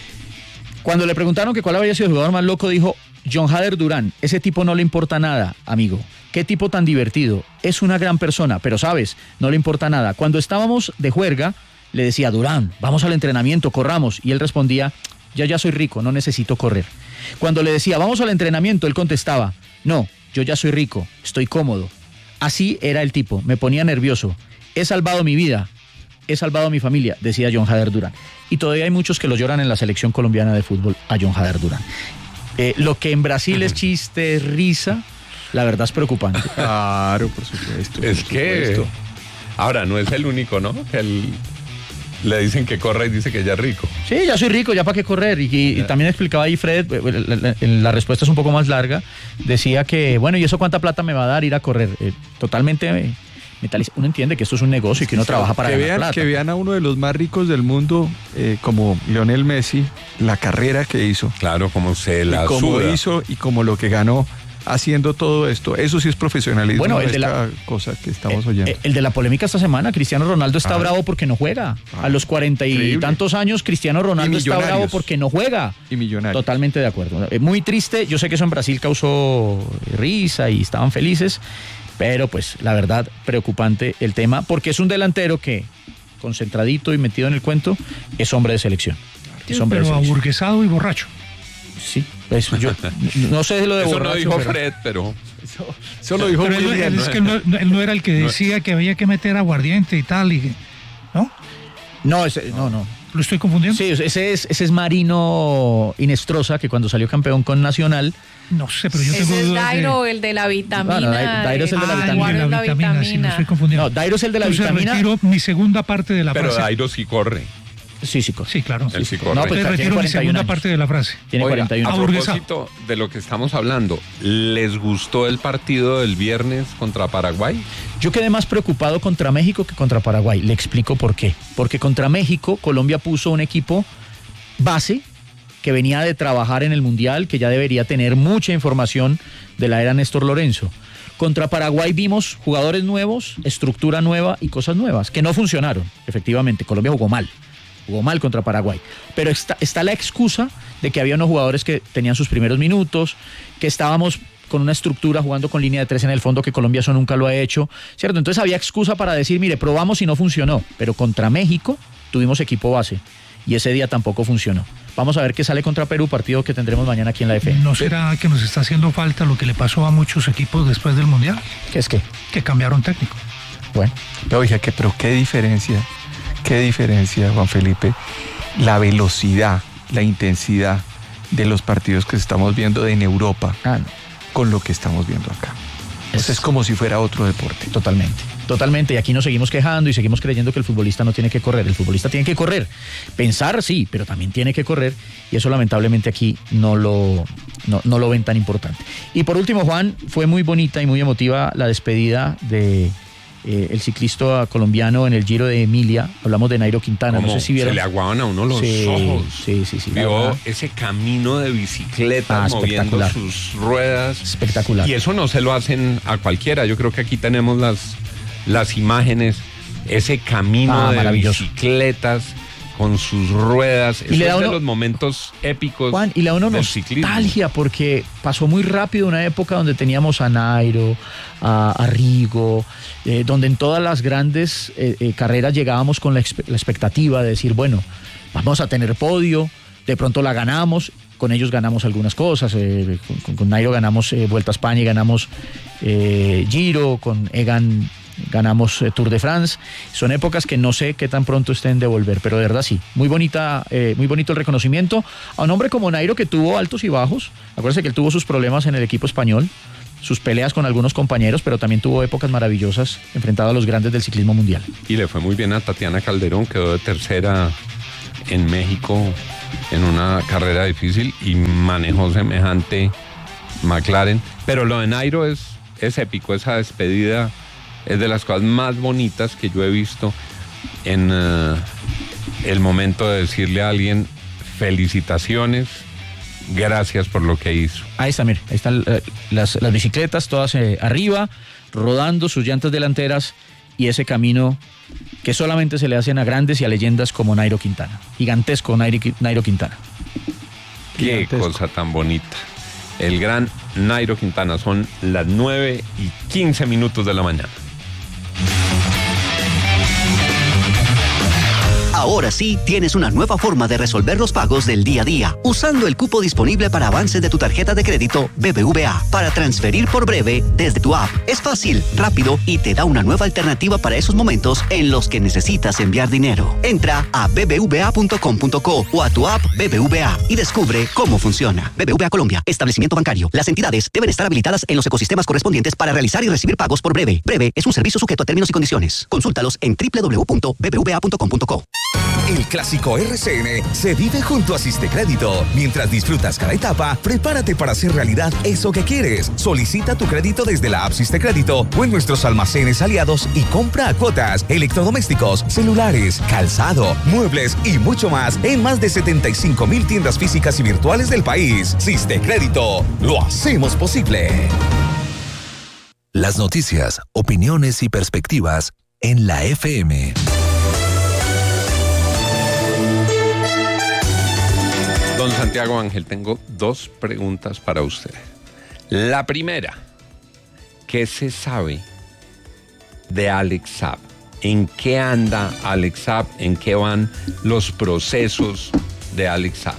Cuando le preguntaron que cuál había sido el jugador más loco, dijo, John Hader Durán, ese tipo no le importa nada, amigo. Qué tipo tan divertido. Es una gran persona, pero sabes, no le importa nada. Cuando estábamos de juerga, le decía, Durán, vamos al entrenamiento, corramos. Y él respondía, ya ya soy rico, no necesito correr. Cuando le decía, vamos al entrenamiento, él contestaba, no, yo ya soy rico, estoy cómodo. Así era el tipo, me ponía nervioso. He salvado mi vida, he salvado a mi familia, decía John Hader Durán. Y todavía hay muchos que lo lloran en la selección colombiana de fútbol a John Hader Durán. Eh, lo que en Brasil es chiste, es risa, la verdad es preocupante. Claro, por supuesto. Es por que... Supuesto. Ahora, no es el único, ¿no? Que el... le dicen que corra y dice que ya es rico. Sí, ya soy rico, ya para qué correr. Y, y, y también explicaba ahí Fred, la, la, la respuesta es un poco más larga, decía que, bueno, ¿y eso cuánta plata me va a dar ir a correr? Eh, totalmente eh, metalizado. Uno entiende que esto es un negocio y que uno trabaja para que ganar vean, plata. Que vean a uno de los más ricos del mundo, eh, como Lionel Messi, la carrera que hizo. Claro, como se la y como suda. hizo y como lo que ganó haciendo todo esto. Eso sí es profesionalismo. Bueno, el esta de la cosa que estamos eh, oyendo. Eh, el de la polémica esta semana, Cristiano Ronaldo está ah. bravo porque no juega. Ah. A los cuarenta y Increíble. tantos años, Cristiano Ronaldo está bravo porque no juega. Y millonario. Totalmente de acuerdo. Eh, muy triste. Yo sé que eso en Brasil causó risa y estaban felices, pero pues la verdad preocupante el tema, porque es un delantero que, concentradito y metido en el cuento, es hombre de selección. Sí, es hombre pero de selección. aburguesado y borracho. Sí, pues yo no sé de lo de eso borracho. Eso no dijo pero... Fred, pero... Eso, eso lo dijo pero él, bien, él, ¿no? Es que él no, él no era el que decía no. que había que meter aguardiente y tal, y, ¿no? No, ese, no, no. ¿Lo estoy confundiendo? Sí, ese es, ese es Marino Inestrosa, que cuando salió campeón con Nacional... No sé, pero yo ese tengo es dudas Dairo, de... el de la vitamina. No, no, Dairo es el de la ah, vitamina. El de la vitamina, vitamina. sí, me estoy confundiendo. No, Dairo es el de la Entonces vitamina. retiro mi segunda parte de la pero frase. Pero Dairo sí corre. Sí, sí corre. Sí, claro. Él sí corre. No, pues retiro mi segunda parte de la frase. Tiene Oiga, cuarenta y uno. a propósito de lo que estamos hablando, ¿les gustó el partido del viernes contra Paraguay? Yo quedé más preocupado contra México que contra Paraguay. Le explico por qué. Porque contra México, Colombia puso un equipo base que venía de trabajar en el Mundial, que ya debería tener mucha información de la era Néstor Lorenzo. Contra Paraguay vimos jugadores nuevos, estructura nueva y cosas nuevas, que no funcionaron, efectivamente. Colombia jugó mal, jugó mal contra Paraguay. Pero está, está la excusa de que había unos jugadores que tenían sus primeros minutos, que estábamos con una estructura jugando con línea de tres en el fondo, que Colombia eso nunca lo ha hecho, ¿cierto? Entonces había excusa para decir, mire, probamos y no funcionó. Pero contra México tuvimos equipo base y ese día tampoco funcionó. Vamos a ver qué sale contra Perú, partido que tendremos mañana aquí en la F M. ¿No será que nos está haciendo falta lo que le pasó a muchos equipos después del Mundial? ¿Qué es qué? Que cambiaron técnico. Bueno. Oiga, que, pero qué diferencia, qué diferencia, Juan Felipe, la velocidad, la intensidad de los partidos que estamos viendo en Europa ah, no. con lo que estamos viendo acá. Es, es como si fuera otro deporte. Totalmente. Totalmente, y aquí nos seguimos quejando y seguimos creyendo que el futbolista no tiene que correr. El futbolista tiene que correr. Pensar, sí, pero también tiene que correr, y eso lamentablemente aquí no lo, no, no lo ven tan importante. Y por último, Juan, fue muy bonita y muy emotiva la despedida de eh, el ciclista colombiano en el Giro de Emilia. Hablamos de Nairo Quintana, no sé si vieron. Se le aguaban a uno los sí, ojos. Sí, sí, sí. Vio ese camino de bicicleta ah, moviendo sus ruedas. Espectacular. Y eso no se lo hacen a cualquiera. Yo creo que aquí tenemos las... las imágenes, ese camino ah, de bicicletas con sus ruedas, eso y le da es uno, de los momentos épicos, Juan, y le da uno del nostalgia ciclismo. Porque pasó muy rápido una época donde teníamos a Nairo, a, a Rigo, eh, donde en todas las grandes eh, eh, carreras llegábamos con la, la expectativa de decir, bueno, vamos a tener podio, de pronto la ganamos. Con ellos ganamos algunas cosas, eh, con, con Nairo ganamos eh, Vuelta a España y ganamos eh, Giro, con Egan ganamos eh, Tour de France. Son épocas que no sé qué tan pronto estén de volver, pero de verdad sí, muy bonita, eh, muy bonito el reconocimiento a un hombre como Nairo que tuvo altos y bajos. Acuérdense que él tuvo sus problemas en el equipo español, sus peleas con algunos compañeros, pero también tuvo épocas maravillosas enfrentado a los grandes del ciclismo mundial. Y le fue muy bien a Tatiana Calderón, quedó de tercera en México en una carrera difícil y manejó semejante McLaren. Pero lo de Nairo es, es épico, esa despedida es de las cosas más bonitas que yo he visto en uh, el momento de decirle a alguien felicitaciones, gracias por lo que hizo. Ahí está, mire, ahí están eh, las, las bicicletas todas eh, arriba, rodando sus llantas delanteras y ese camino que solamente se le hacen a grandes y a leyendas como Nairo Quintana. Gigantesco Nairo, Nairo Quintana. Qué Gigantesco. Cosa tan bonita. El gran Nairo Quintana. Son las nueve y quince minutos de la mañana. Ahora sí, tienes una nueva forma de resolver los pagos del día a día, usando el cupo disponible para avances de tu tarjeta de crédito B B V A, para transferir por breve desde tu app. Es fácil, rápido y te da una nueva alternativa para esos momentos en los que necesitas enviar dinero. Entra a b b v a punto com punto co o a tu app B B V A y descubre cómo funciona. B B V A Colombia, establecimiento bancario. Las entidades deben estar habilitadas en los ecosistemas correspondientes para realizar y recibir pagos por breve. Breve es un servicio sujeto a términos y condiciones. Consúltalos en w w w punto b b v a punto com punto co. El clásico R C N se vive junto a Sistecrédito. Mientras disfrutas cada etapa, prepárate para hacer realidad eso que quieres. Solicita tu crédito desde la app Sistecrédito o en nuestros almacenes aliados y compra a cuotas, electrodomésticos, celulares, calzado, muebles y mucho más en más de setenta y cinco mil tiendas físicas y virtuales del país. Sistecrédito, lo hacemos posible. Las noticias, opiniones y perspectivas en la F M. Don Santiago Ángel, tengo dos preguntas para usted. La primera, ¿qué se sabe de Alex Saab? ¿En qué anda Alex Saab? ¿En qué van los procesos de Alex Saab?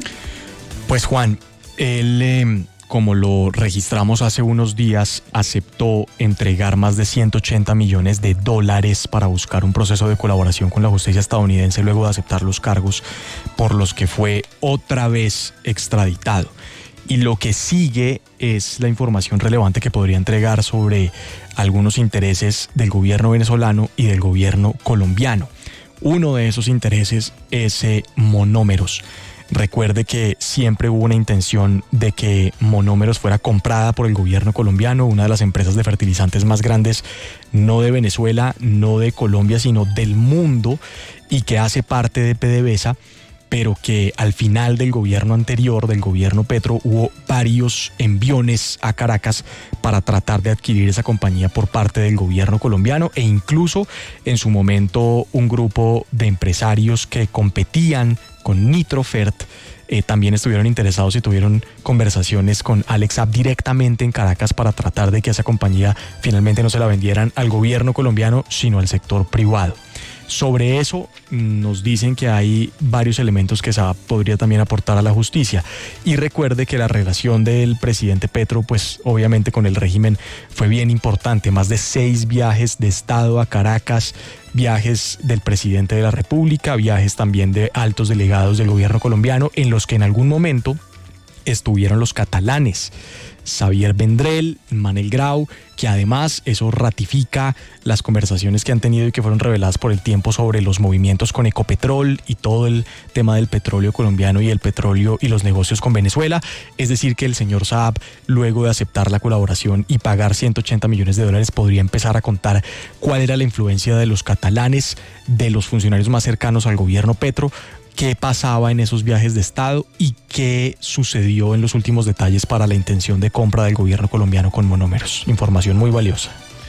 Pues Juan, él, eh, como lo registramos hace unos días, aceptó entregar más de ciento ochenta millones de dólares para buscar un proceso de colaboración con la justicia estadounidense luego de aceptar los cargos por los que fue otra vez extraditado. Y lo que sigue es la información relevante que podría entregar sobre algunos intereses del gobierno venezolano y del gobierno colombiano. Uno de esos intereses es eh, Monómeros. Recuerde que siempre hubo una intención de que Monómeros fuera comprada por el gobierno colombiano, una de las empresas de fertilizantes más grandes, no de Venezuela, no de Colombia, sino del mundo, y que hace parte de PDVSA, pero que al final del gobierno anterior, del gobierno Petro, hubo varios enviones a Caracas para tratar de adquirir esa compañía por parte del gobierno colombiano, e incluso en su momento un grupo de empresarios que competían con Nitrofert eh, también estuvieron interesados y tuvieron conversaciones con Alex Saab directamente en Caracas para tratar de que esa compañía finalmente no se la vendieran al gobierno colombiano, sino al sector privado. Sobre eso nos dicen que hay varios elementos que Saab podría también aportar a la justicia. Y recuerde que la relación del presidente Petro, pues obviamente con el régimen fue bien importante. Más de seis viajes de Estado a Caracas, viajes del presidente de la República, viajes también de altos delegados del gobierno colombiano, en los que en algún momento estuvieron los catalanes, Xavier Vendrell, Manel Grau, que además eso ratifica las conversaciones que han tenido y que fueron reveladas por el tiempo sobre los movimientos con Ecopetrol y todo el tema del petróleo colombiano y el petróleo y los negocios con Venezuela. Es decir, que el señor Saab, luego de aceptar la colaboración y pagar ciento ochenta millones de dólares, podría empezar a contar cuál era la influencia de los catalanes, de los funcionarios más cercanos al gobierno Petro, qué pasaba en esos viajes de Estado y qué sucedió en los últimos detalles para la intención de compra del gobierno colombiano con Monómeros. Información muy valiosa.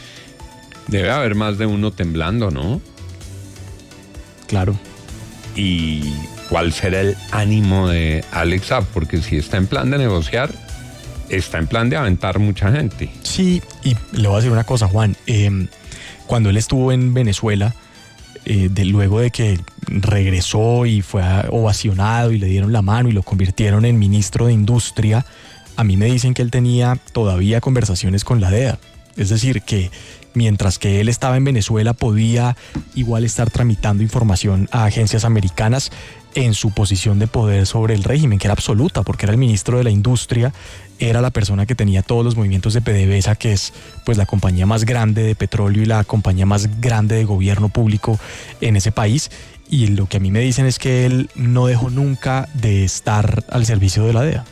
Debe haber más de uno temblando, ¿no? Claro. ¿Y cuál será el ánimo de Alex Saab? Porque si está en plan de negociar, está en plan de aventar mucha gente. Sí, y le voy a decir una cosa, Juan. Eh, cuando él estuvo en Venezuela, Eh, de luego de que regresó y fue ovacionado y le dieron la mano y lo convirtieron en ministro de Industria, a mí me dicen que él tenía todavía conversaciones con la D E A. Es decir, que, mientras que él estaba en Venezuela, podía igual estar tramitando información a agencias americanas en su posición de poder sobre el régimen, que era absoluta, porque era el ministro de la Industria, era la persona que tenía todos los movimientos de PDVSA, que es pues la compañía más grande de petróleo y la compañía más grande de gobierno público en ese país. Y lo que a mí me dicen es que él no dejó nunca de estar al servicio de la D E A.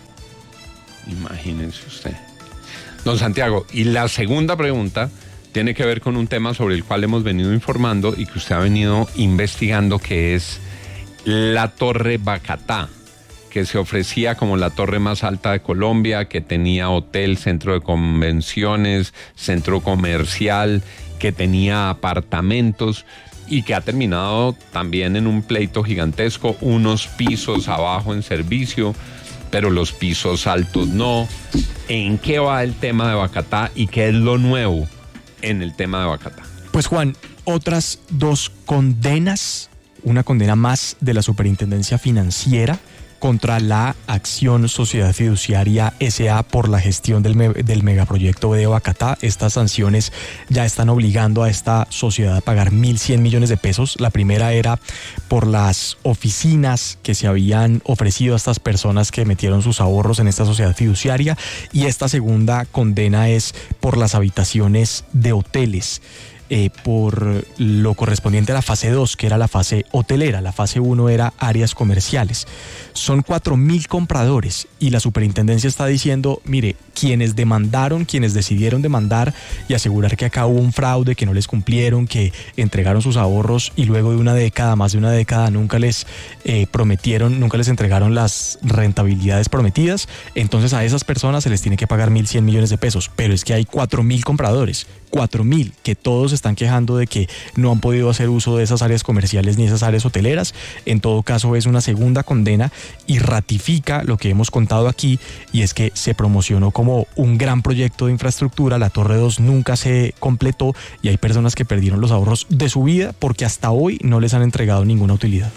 Imagínense usted. Don Santiago, y la segunda pregunta tiene que ver con un tema sobre el cual hemos venido informando y que usted ha venido investigando, que es la Torre Bacatá, que se ofrecía como la torre más alta de Colombia, que tenía hotel, centro de convenciones, centro comercial, que tenía apartamentos y que ha terminado también en un pleito gigantesco, unos pisos abajo en servicio, pero los pisos altos no. ¿En qué va el tema de Bacatá y qué es lo nuevo en el tema de Bacatá? Pues Juan, otras dos condenas, una condena más de la Superintendencia Financiera contra la Acción Sociedad Fiduciaria S A por la gestión del, me del megaproyecto de Bacatá. Estas sanciones ya están obligando a esta sociedad a pagar mil cien millones de pesos. La primera era por las oficinas que se habían ofrecido a estas personas que metieron sus ahorros en esta sociedad fiduciaria, y esta segunda condena es por las habitaciones de hoteles. Eh, por lo correspondiente a la fase dos, que era la fase hotelera. La fase uno era áreas comerciales. Son cuatro mil compradores y la superintendencia está diciendo, mire, quienes demandaron, quienes decidieron demandar y asegurar que acá hubo un fraude, que no les cumplieron, que entregaron sus ahorros y luego de una década, más de una década, nunca les eh, prometieron, nunca les entregaron las rentabilidades prometidas, entonces a esas personas se les tiene que pagar mil cien millones de pesos. Pero es que hay cuatro mil compradores, cuatro mil, que todos están quejando de que no han podido hacer uso de esas áreas comerciales ni esas áreas hoteleras. En todo caso, es una segunda condena y ratifica lo que hemos contado aquí, y es que se promocionó como un gran proyecto de infraestructura. La Torre dos nunca se completó y hay personas que perdieron los ahorros de su vida porque hasta hoy no les han entregado ninguna utilidad.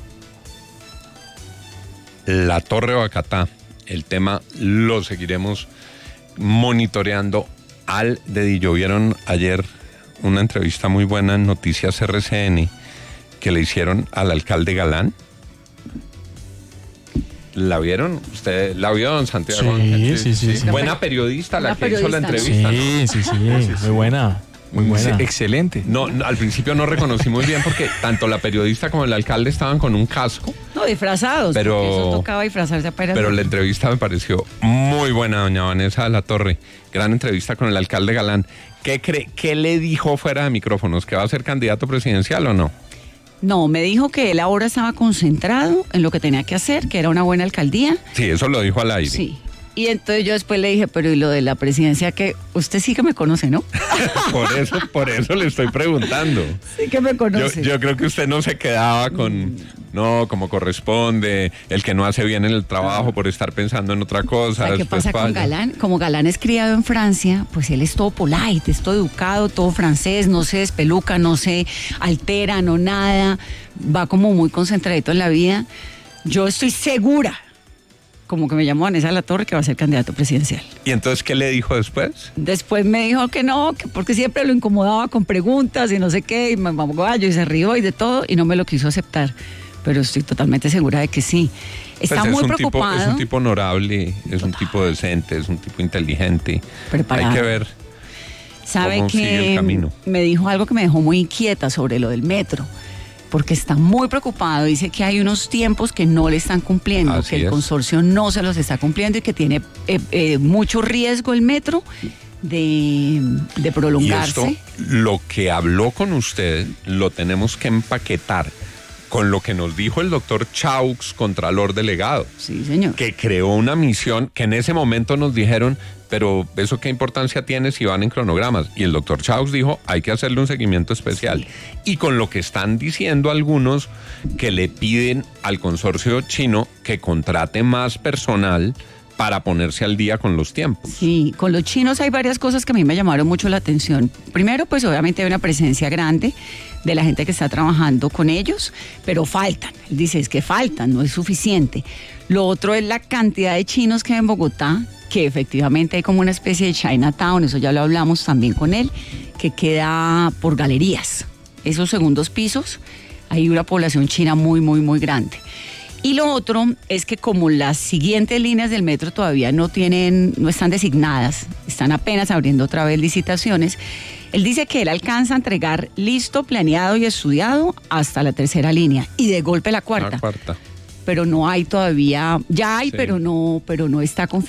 La Torre Bacatá, el tema lo seguiremos monitoreando al dedillo. Vieron ayer una entrevista muy buena en Noticias R C N que le hicieron al alcalde Galán. ¿La vieron? ¿Usted la vio, don Santiago? Sí, sí, sí. sí. Buena periodista la, la que periodista, hizo la entrevista. Sí, ¿no? sí, sí, sí, sí. Muy buena. Muy buena. Sí, excelente. No, no, al principio no reconocí muy bien porque tanto la periodista como el alcalde estaban con un casco. No, disfrazados. Pero eso tocaba disfrazarse para. Pero la entrevista me pareció muy buena, doña Vanessa de la Torre. Gran entrevista con el alcalde Galán. ¿Qué cree, qué le dijo fuera de micrófonos? ¿Que va a ser candidato presidencial o no? No, me dijo que él ahora estaba concentrado en lo que tenía que hacer, que era una buena alcaldía. Sí, eso lo dijo al aire. Sí. Y entonces yo después le dije, pero ¿y lo de la presidencia? Que usted sí que me conoce, ¿no? por eso, por eso le estoy preguntando. Sí que me conoce. Yo, yo creo que usted no se quedaba con, no, como corresponde, el que no hace bien en el trabajo por estar pensando en otra cosa. ¿Qué pasa falla. con Galán? Como Galán es criado en Francia, pues él es todo polite, es todo educado, todo francés, no se despeluca, no se altera, no nada, va como muy concentradito en la vida. Yo estoy segura, como que me llamó Vanessa de la Torre, que va a ser candidato presidencial. ¿Y entonces qué le dijo después? Después me dijo que no, que porque siempre lo incomodaba con preguntas y no sé qué, y me mamó gallo y se rió y de todo, y no me lo quiso aceptar. Pero estoy totalmente segura de que sí. Está pues muy un preocupado. Tipo, es un tipo honorable, es un tipo decente, es un tipo inteligente. Preparado. Hay que ver ¿Sabe cómo que sigue el camino? Me dijo algo que me dejó muy inquieta sobre lo del metro, porque está muy preocupado. Dice que hay unos tiempos que no le están cumpliendo, Así que el es. consorcio no se los está cumpliendo y que tiene eh, eh, mucho riesgo el metro de, de prolongarse. Y esto, lo que habló con usted, lo tenemos que empaquetar con lo que nos dijo el doctor Chaux, contralor delegado. Sí, señor. Que creó una misión que en ese momento nos dijeron, pero ¿eso qué importancia tiene si van en cronogramas? Y el doctor Chaux dijo, hay que hacerle un seguimiento especial. Sí. Y con lo que están diciendo algunos que le piden al consorcio chino que contrate más personal para ponerse al día con los tiempos. Sí, con los chinos hay varias cosas que a mí me llamaron mucho la atención. Primero, pues obviamente hay una presencia grande de la gente que está trabajando con ellos, pero faltan. Él dice, es que faltan, no es suficiente. Lo otro es la cantidad de chinos que hay en Bogotá, que efectivamente hay como una especie de Chinatown, eso ya lo hablamos también con él, que queda por galerías. Esos segundos pisos, hay una población china muy, muy, muy grande. Y lo otro es que como las siguientes líneas del metro todavía no tienen, no están designadas, están apenas abriendo otra vez licitaciones, él dice que él alcanza a entregar listo, planeado y estudiado hasta la tercera línea y de golpe la cuarta. La cuarta. Pero no hay todavía, ya hay, Sí. pero no, pero no está confirmado.